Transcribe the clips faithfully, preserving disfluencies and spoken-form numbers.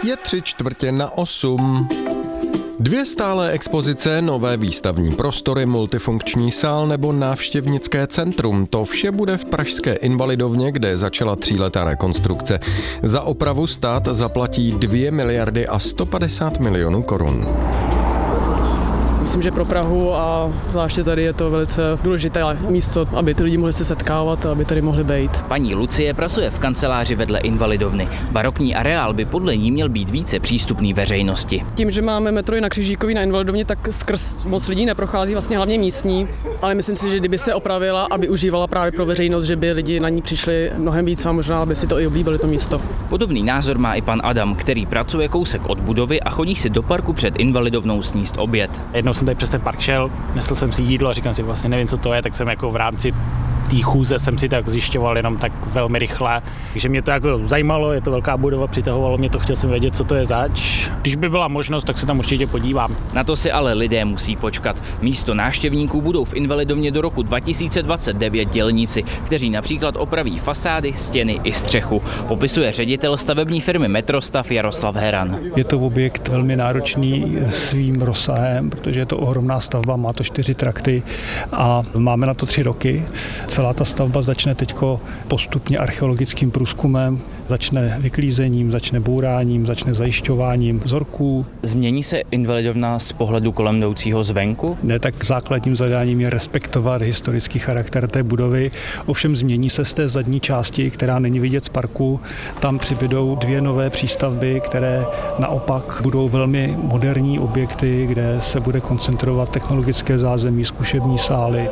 Je tři čtvrtě na osm. Dvě stálé expozice, nové výstavní prostory, multifunkční sál nebo návštěvnické centrum. To vše bude v pražské Invalidovně, kde začala tříletá rekonstrukce. Za opravu stát zaplatí dvě miliardy a sto padesát milionů korun. Myslím, že pro Prahu a zvláště tady je to velice důležité místo, aby ty lidi mohli se setkávat a aby tady mohli být. Paní Lucie pracuje v kanceláři vedle Invalidovny. Barokní areál by podle ní měl být více přístupný veřejnosti. Tím, že máme metro i na Křižíkový na Invalidovně, tak skrz moc lidí neprochází, vlastně hlavně místní, ale myslím si, že kdyby se opravila a využívala právě pro veřejnost, že by lidi na ní přišli mnohem víc a možná by si to i oblíbili to místo. Podobný názor má i pan Adam, který pracuje kousek od budovy a chodí si do parku před Invalidovnou sníst oběd. Jednou jsem tady přes ten park šel, nesl jsem si jídlo a říkám si, vlastně nevím, co to je, tak jsem jako v rámci té chůze jsem si to jako zjišťoval jenom tak velmi rychle. Takže mě to jako zajímalo, je to velká budova, přitahovalo mě to, chtěl jsem vědět, co to je zač. Když by byla možnost, tak se tam určitě podívám. Na to si ale lidé musí počkat. Místo návštěvníků budou v Invalidovně do roku dva tisíce dvacet devět dělníci, kteří například opraví fasády, stěny i střechu. Popisuje ředitel stavební firmy Metrostav Jaroslav Heran. Je to objekt velmi náročný svým rozsahem, protože je to ohromná stavba, má to čtyři trakty a máme na to tři roky. Celá ta stavba začne teďko postupně archeologickým průzkumem, začne vyklízením, začne bouráním, začne zajišťováním vzorků. Změní se Invalidovna z pohledu kolem jdoucího zvenku? Ne, tak základním zadáním je respektovat historický charakter té budovy. Ovšem změní se z té zadní části, která není vidět z parku. Tam přibydou dvě nové přístavby, které naopak budou velmi moderní objekty, kde se bude koncentrovat technologické zázemí, zkušební sály.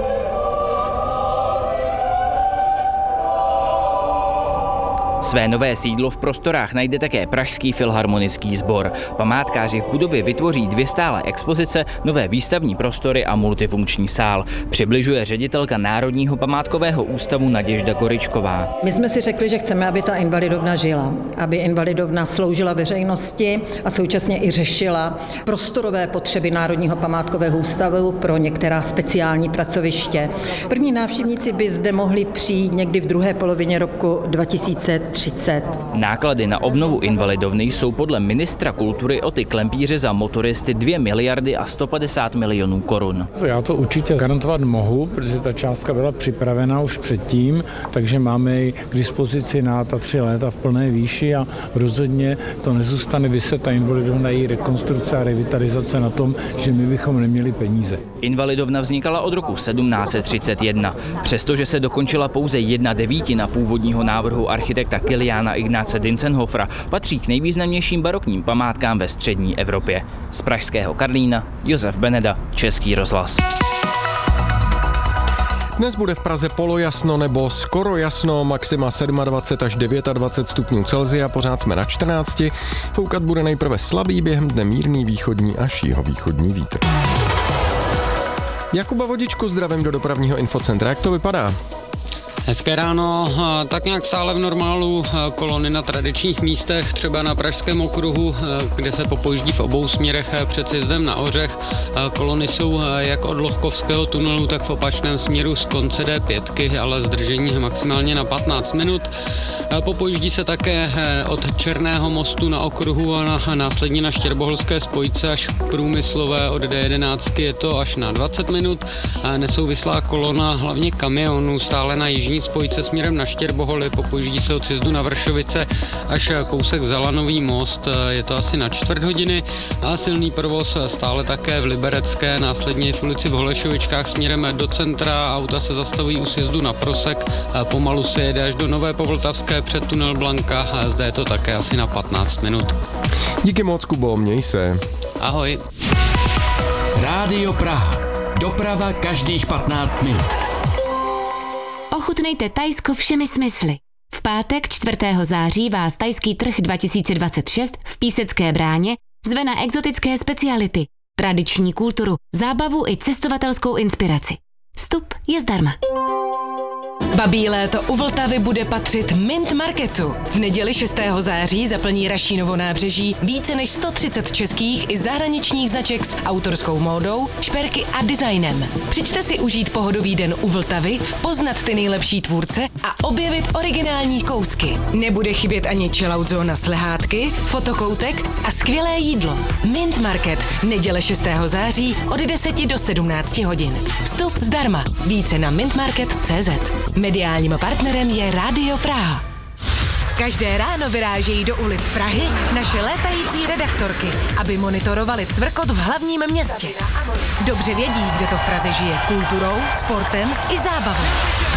Své nové sídlo v prostorách najde také Pražský filharmonický sbor. Památkáři v budově vytvoří dvě stálé expozice, nové výstavní prostory a multifunkční sál. Přibližuje ředitelka Národního památkového ústavu Naděžda Koričková. My jsme si řekli, že chceme, aby ta Invalidovna žila, aby Invalidovna sloužila veřejnosti a současně i řešila prostorové potřeby Národního památkového ústavu pro některá speciální pracoviště. První návštěvníci by zde mohli přijít někdy v druhé polovině roku dva tisíce třicet. Náklady na obnovu Invalidovny jsou podle ministra kultury Oty Klempíře za motoristy dvě miliardy a sto padesát milionů korun. Já to určitě garantovat mohu, protože ta částka byla připravena už předtím, takže máme ji k dispozici na ta tři léta v plné výši a rozhodně to nezůstane viset ta Invalidovna, její rekonstrukce a revitalizace na tom, že my bychom neměli peníze. Invalidovna vznikala od roku sedmnáct set třicet jedna. Přestože se dokončila pouze jedna devítina původního návrhu architekta Kiliána Ignáce Dincenhofera, patří k nejvýznamnějším barokním památkám ve střední Evropě. Z pražského Karlína Josef Beneda, Český rozhlas. Dnes bude v Praze polojasno nebo skoro jasno, maxima dvacet sedm až dvacet devět stupňů Celsia, pořád jsme na čtrnácti. Foukat bude nejprve slabý, během dne mírný východní až jihovýchodní vítr. Jakuba Vodičku zdravím do dopravního infocentra, jak to vypadá? Hezké ráno, tak nějak stále v normálu, kolony na tradičních místech, třeba na Pražském okruhu, kde se popojíždí v obou směrech před sjezdem na Ořech. Kolony jsou jak od Lohkovského tunelu, tak v opačném směru z konce D pět, ale zdržení maximálně na patnáct minut. Popojíždí se také od Černého mostu na okruhu a na, následně na Štěrboholské spojce až k Průmyslové od D jedenáct je to až na dvacet minut. Nesouvislá kolona hlavně kamionů stále na jižní spojce směrem na Štěrboholy, popojíždí se od sjezdu na Vršovice až kousek za Lanový most, je to asi na čtvrt hodiny a silný provoz stále také v Liberecké, následně v ulici v Holešovičkách směrem do centra, auta se zastavují u sjezdu na Prosek, pomalu se jede až do Nové Povltavské před tunel Blanka a zde je to také asi na patnáct minut. Díky moc, Kubo, měj se. Ahoj. Rádio Praha. Doprava každých patnáct minut. Ochutnejte Thajsko všemi smysly. V pátek čtvrtého září vás Thajský trh dva tisíce dvacet šest v Písecké bráně zve na exotické speciality, tradiční kulturu, zábavu i cestovatelskou inspiraci. Vstup je zdarma. Babí léto u Vltavy bude patřit Mint Marketu. V neděli šestého září zaplní Rašínovo nábřeží více než sto třicet českých i zahraničních značek s autorskou módou, šperky a designem. Přijďte si užít pohodový den u Vltavy, poznat ty nejlepší tvůrce a objevit originální kousky. Nebude chybět ani chillout zóna s lehátky, fotokoutek a skvělé jídlo. Mint Market, neděle šestého září od deseti do sedmnácti hodin. Vstup zdarma. Více na mintmarket tečka cé zet. Mediálním partnerem je Rádio Praha. Každé ráno vyrážejí do ulic Prahy naše létající redaktorky, aby monitorovali cvrkot v hlavním městě. Dobře vědí, kde to v Praze žije kulturou, sportem i zábavou.